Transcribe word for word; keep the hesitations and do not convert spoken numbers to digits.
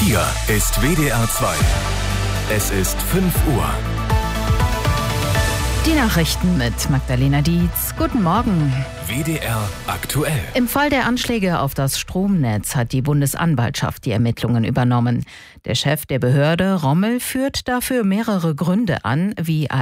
Hier ist W D R zwei. Es ist fünf Uhr. Die Nachrichten mit Magdalena Dietz. Guten Morgen. W D R aktuell. Im Fall der Anschläge auf das Stromnetz hat die Bundesanwaltschaft die Ermittlungen übernommen. Der Chef der Behörde, Rommel, führt dafür mehrere Gründe an, wie